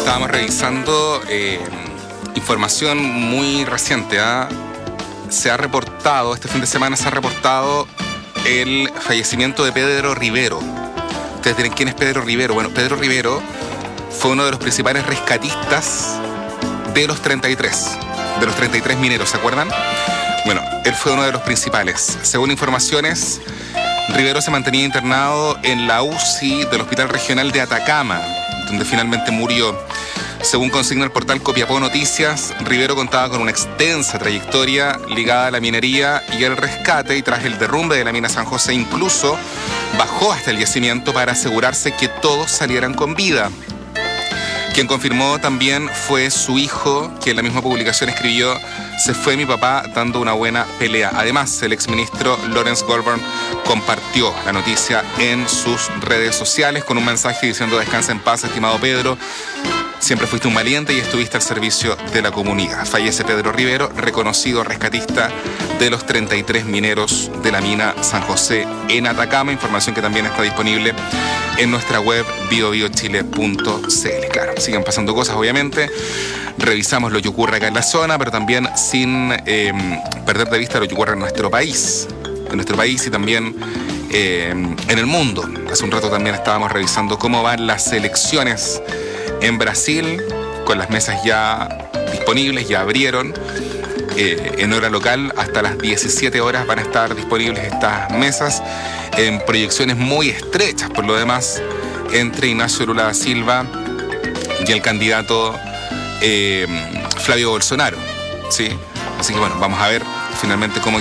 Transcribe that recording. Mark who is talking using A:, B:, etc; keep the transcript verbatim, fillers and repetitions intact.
A: estábamos revisando eh, información muy reciente. ¿eh? Se ha reportado, este fin de semana se ha reportado el fallecimiento de Pedro Rivero. Ustedes dirán, ¿quién es Pedro Rivero? Bueno, Pedro Rivero fue uno de los principales rescatistas de los treinta y tres, de los treinta y tres mineros, ¿se acuerdan? Bueno, él fue uno de los principales. Según informaciones, Rivero se mantenía internado en la U C I del Hospital Regional de Atacama, donde finalmente murió. Según consigna el portal Copiapó Noticias, Rivero contaba con una extensa trayectoria ligada a la minería y el rescate, y tras el derrumbe de la mina San José incluso bajó hasta el yacimiento para asegurarse que todos salieran con vida. Quien confirmó también fue su hijo, que en la misma publicación escribió: "Se fue mi papá dando una buena pelea". Además, el exministro Lawrence Goldburn compartió la noticia en sus redes sociales con un mensaje diciendo: "Descansa en paz, estimado Pedro. Siempre fuiste un valiente y estuviste al servicio de la comunidad". Fallece Pedro Rivero, reconocido rescatista de los treinta y tres mineros de la mina San José en Atacama. Información que también está disponible en nuestra web bio bio chile punto c l. Claro, siguen pasando cosas, obviamente. Revisamos lo que ocurre acá en la zona, pero también sin eh, perder de vista lo que ocurre en nuestro país. En nuestro país y también eh, en el mundo. Hace un rato también estábamos revisando cómo van las elecciones en Brasil, con las mesas ya disponibles, ya abrieron. Eh, en hora local, hasta las diecisiete horas van a estar disponibles estas mesas, en proyecciones muy estrechas, por lo demás, entre Ignacio Lula da Silva y el candidato eh, Flavio Bolsonaro, ¿sí? Así que bueno, vamos a ver finalmente cómo